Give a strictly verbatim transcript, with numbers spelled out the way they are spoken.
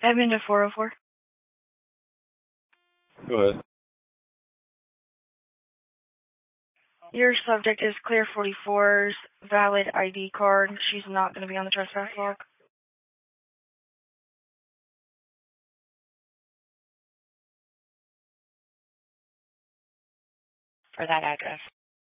Admin to four oh four. Go ahead. Your subject is Clear forty-four's valid I D card. She's not going to be on the trespass log. For that address.